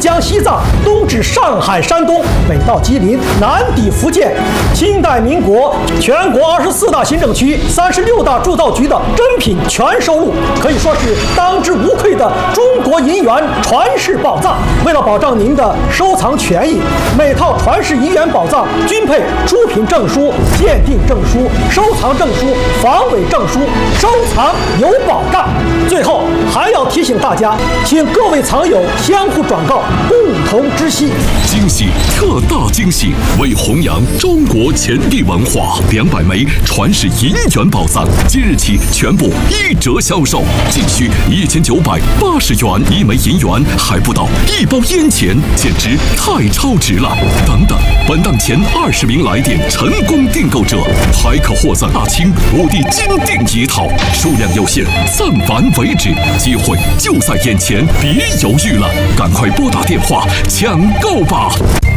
江西藏，东至上海山东，北到吉林，南抵福建。清代民国全国24大行政区、36大铸造局的珍品全收录，可以说是当之无愧的中国银元传世宝藏。为了保障您的收藏权益，每套传世银元宝藏均配出品证书、鉴定证书、收藏证书、防伪证书，收藏有保障。最后还要提醒大家，请各位藏友相互转告，共同知悉。 惊喜特大惊喜！为弘扬中国钱币文化，200枚传世银元宝藏即日起全部1折销售，仅需1980元1枚银元，还不到1包烟钱，简直太超值了！等等，本档前20名来电成功订购者，还可获赠大清5帝金锭1套，数量有限，暂完为止，机会就在眼前，别犹豫了，赶快拨打电话抢购吧！